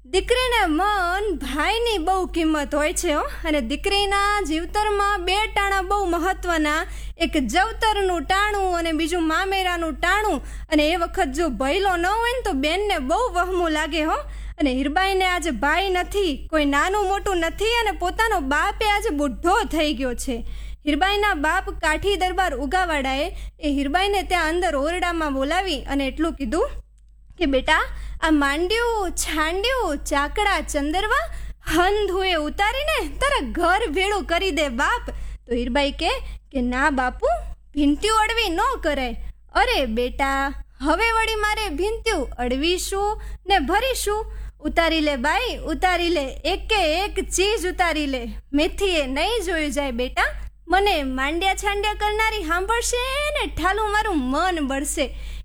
દીકરીને મન ભાઈની બહુ કિંમત હોય છે હો. અને દીકરીના જીવતરમાં 2 ટાણા બહુ મહત્વના, એક જવતરનું ટાણું અને બીજું મામેરાનું ટાણું. અને એ વખત જો ભયલો ન હોય ને તો બેનને બહુ વહમું લાગે હો. અને હીરબાઈને આજે ભાઈ નથી, કોઈ નાનું મોટું નથી, અને પોતાનો બાપે આજે બુઢો થઈ ગયો છે. હીરબાઈના બાપ કાઠી દરબાર ઉગાવાડાએ એ હીરબાઈને ત્યાં અંદર ઓરડામાં બોલાવી અને એટલું કીધું કે બેટા, આ માંડ્યું છાંડ્યું ચાકડા ચંદરવા હંધુએ ઉતારીને તારા ઘર ભેળું કરી દે બાપ. તો હીરબાઈ કે ના બાપુ, ભીંત્યું અડવી ન કરાય. અરે બેટા, હવે વળી મારે ભીંત્યું અડવીશું ને ભરીશું. ઉતારી લે બાઈ, ઉતારી લે, એકે એક ચીજ ઉતારી લે. મેથીએ નહીં જોયું જાય બેટા, મને માંડ્યા છાંડ્યા કરનારી સાંભળશે ને ઠાલું મારું મન બળશે.